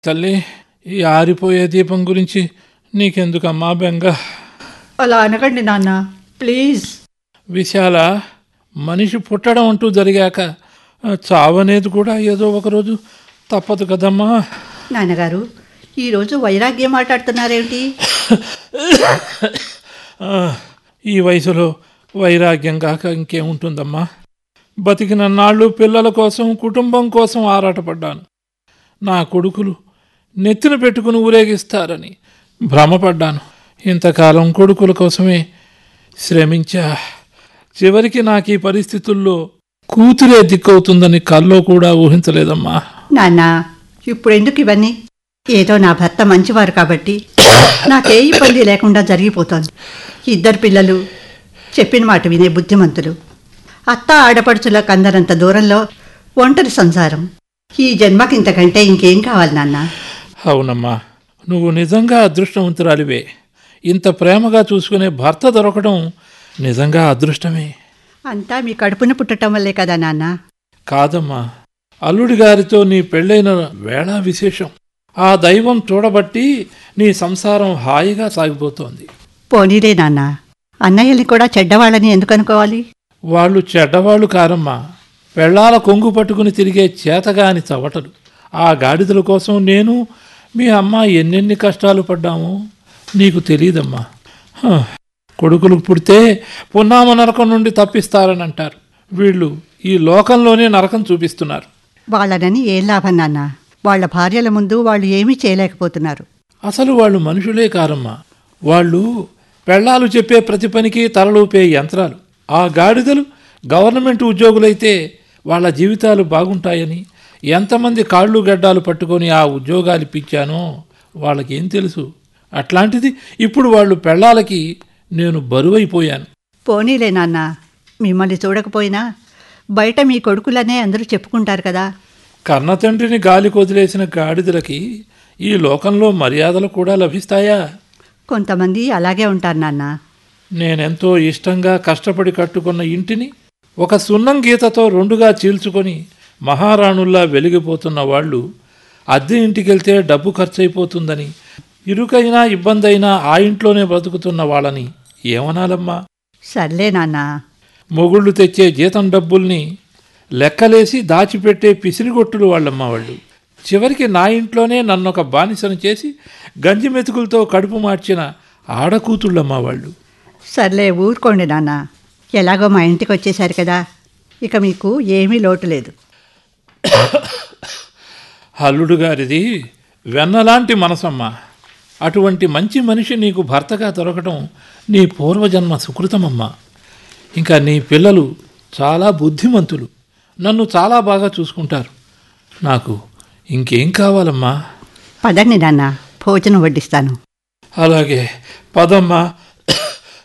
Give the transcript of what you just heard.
తల్లి, ఈ ఆరిపోయే దీపం గురించి నీకెందుకమ్మా బెంగ? అలా అనకండి నాన్న, ప్లీజ్. విశాల, మనిషి పుట్టడం అంటూ జరిగాక చావనేది కూడా ఏదో ఒకరోజు తప్పదు కదమ్మా. నాన్నగారు, ఈరోజు వైరాగ్యం మాట్లాడుతున్నారేమిటి? ఈ వయసులో వైరాగ్యం కాక ఇంకేముంటుందమ్మా? బతికిన నాళ్ళు పిల్లల కోసం, కుటుంబం కోసం ఆరాటపడ్డాను. నా కొడుకులు నెత్తిన పెట్టుకుని ఊరేగిస్తారని భ్రమపడ్డాను. ఇంతకాలం కొడుకుల కోసమే శ్రమించా. చివరికి నాకు ఈ పరిస్థితుల్లో కూతురే దిక్కవుతుందని కల్లో కూడా ఊహించలేదమ్మా. నాన్న, ఇప్పుడు ఎందుకు ఇవన్నీ? ఏదో నా భర్త మంచివారు కాబట్టి నాకే ఇబ్బంది లేకుండా జరిగిపోతోంది. ఇద్దరు పిల్లలు, చెప్పిన మాట వినే బుద్ధిమంతులు, అత్త ఆడపడుచులకు అందరంత దూరంలో ఒంటరి సంసారం. ఈ జన్మకి ఇంతకంటే ఇంకేం కావాలి నాన్న? అవునమ్మా, నువ్వు నిజంగా అదృష్టవంతురాలివే. ఇంత ప్రేమగా చూసుకునే భర్త దొరకడం నిజంగా అదృష్టమే. అంతా మీ కడుపున పుట్టడం వల్లే కదా నాన్న? కాదమ్మా, అల్లుడి గారితో నీ పెళ్ళైన వేళ విశేషం. ఆ దైవం చూడబట్టి నీ సంసారం హాయిగా సాగిపోతోంది. పోనీలే నాన్న, అన్నయ్యల్ని కూడా చెడ్డవాళ్ళని ఎందుకు అనుకోవాలి? వాళ్ళు చెడ్డవాళ్ళు కారమ్మా, పెళ్ళాల కొంగు పట్టుకుని తిరిగే చేతగాని చవటలు. ఆ గాడిదల కోసం నేను, మీ అమ్మ ఎన్నెన్ని కష్టాలు పడ్డామో నీకు తెలీదమ్మా. కొడుకులకు పుడితే పున్నామ నరకం నుండి తప్పిస్తారని అంటారు. వీళ్ళు ఈ లోకంలోనే నరకం చూపిస్తున్నారు. వాళ్ళనని ఏం లాభం నాన్న? వాళ్ళ భార్యల ముందు వాళ్ళు ఏమీ చేయలేకపోతున్నారు. అసలు వాళ్ళు మనుషులే కారమ్మా. వాళ్ళు పెళ్ళాలు చెప్పే ప్రతి పనికి తలలూపే యంత్రాలు. ఆ గాడిదలు గవర్నమెంట్ ఉద్యోగులైతే వాళ్ళ జీవితాలు బాగుంటాయని ఎంతమంది కాళ్ళు గడ్డాలు పట్టుకొని ఆ ఉద్యోగాలు ఇప్పించానో వాళ్ళకేం తెలుసు? అట్లాంటిది ఇప్పుడు వాళ్ళు పెళ్ళాలకి నేను బరువైపోయాను. పోనీలే నాన్న, మిమ్మల్ని చూడకపోయినా బయట మీ కొడుకులనే అందరూ చెప్పుకుంటారు కదా. కన్న తండ్రిని గాలికి వదిలేసిన గాడిదలకి ఈ లోకంలో మర్యాదలు కూడా లభిస్తాయా? కొంతమంది అలాగే ఉంటారు నాన్న. నేనెంతో ఇష్టంగా కష్టపడి కట్టుకున్న ఇంటిని ఒక సున్నం గీతతో రెండుగా చీల్చుకొని మహారాణుల్లా వెలిగిపోతున్న వాళ్ళు అద్దె ఇంటికెళ్తే డబ్బు ఖర్చయిపోతుందని, ఇరుకైనా ఇబ్బందైనా ఆ ఇంట్లోనే బ్రతుకుతున్న వాళ్ళని ఏమనాలమ్మా? సర్లే నాన్న. మొగుళ్ళు తెచ్చే జీతం డబ్బుల్ని లెక్కలేసి దాచిపెట్టే పిసిరిగొట్టులు వాళ్ళమ్మ వాళ్ళు. చివరికి నా ఇంట్లోనే నన్నొక బానిసను చేసి గంజి మెతుకులతో కడుపు మార్చిన ఆడకూతుళ్ళమ్మ వాళ్ళు. సర్లే ఊరుకోండి నాన్న, ఎలాగో మా ఇంటికి వచ్చేశారు కదా, ఇక మీకు ఏమీ లోటు లేదు. అల్లుడు గారిది వెన్నలాంటి మనసమ్మ. అటువంటి మంచి మనిషి నీకు భర్తగా దొరకటం నీ పూర్వజన్మ సుకృతమమ్మా. ఇంకా నీ పిల్లలు చాలా బుద్ధిమంతులు, నన్ను చాలా బాగా చూసుకుంటారు. నాకు ఇంకేం కావాలమ్మా? పదండి నాన్న, భోజనం వడ్డిస్తాను. అలాగే పదమ్మా.